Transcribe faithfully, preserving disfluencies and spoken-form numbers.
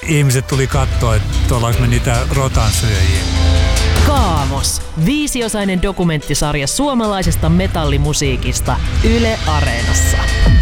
ihmiset tuli katsoa, että ollaanko me niitä rotansyöjiä. Kaamos. Viisiosainen dokumenttisarja suomalaisesta metallimusiikista Yle Areenassa.